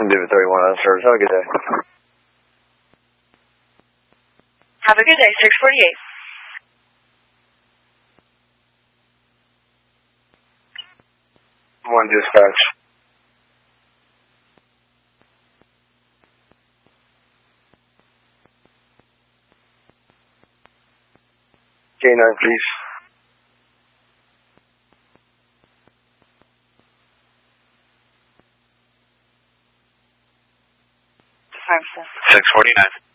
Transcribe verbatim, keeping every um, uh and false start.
David thirty-one on service. Have a good day. Have a good day, six forty-eight. One dispatch. K nine, please. six forty-nine.